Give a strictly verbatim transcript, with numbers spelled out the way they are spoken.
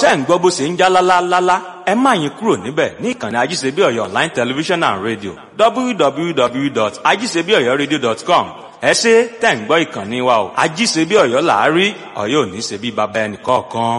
tẹ́ ń gbọ́ bó ṣe ń já lálálálá ẹ má yín kúrò níbẹ̀ ní ìkànnì ajíṣebí ọ̀yọ́ online television and radio w w w dot ajíṣebí ọ̀yọ́ radio dot com ẹ ṣé tẹ́ ń gbọ́ ìkànnì wa o ajíṣebí ọ̀yọ́ làárí ọ̀yọ́ ò ní ṣe bí baba ẹnì kọ̀ọ̀kan.